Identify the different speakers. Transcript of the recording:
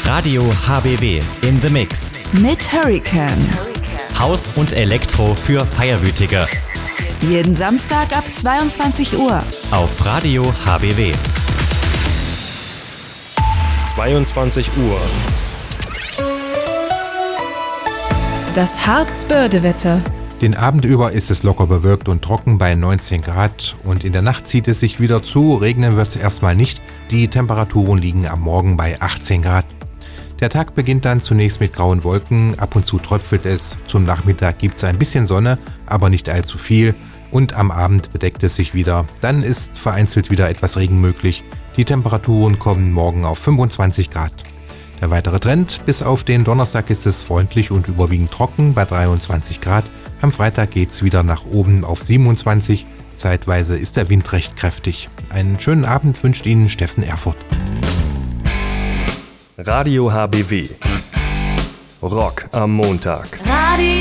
Speaker 1: Radio HBW in the Mix.
Speaker 2: Mit Hurricane.
Speaker 1: Haus und Elektro für Feierwütige.
Speaker 2: Jeden Samstag ab 22 Uhr.
Speaker 1: Auf Radio HBW.
Speaker 3: 22 Uhr.
Speaker 2: Das Harzbörde-Wetter.
Speaker 4: Den Abend über ist es locker bewölkt und trocken bei 19 Grad und in der Nacht zieht es sich wieder zu, regnen wird es erstmal nicht. Die Temperaturen liegen am Morgen bei 18 Grad. Der Tag beginnt dann zunächst mit grauen Wolken, ab und zu tröpfelt es, zum Nachmittag gibt es ein bisschen Sonne, aber nicht allzu viel und am Abend bedeckt es sich wieder. Dann ist vereinzelt wieder etwas Regen möglich. Die Temperaturen kommen morgen auf 25 Grad. Der weitere Trend: bis auf den Donnerstag ist es freundlich und überwiegend trocken bei 23 Grad. Am Freitag geht es wieder nach oben auf 27. Zeitweise ist der Wind recht kräftig. Einen schönen Abend wünscht Ihnen Steffen Erfurt.
Speaker 3: Radio HBW. Rock am Montag.
Speaker 5: Radio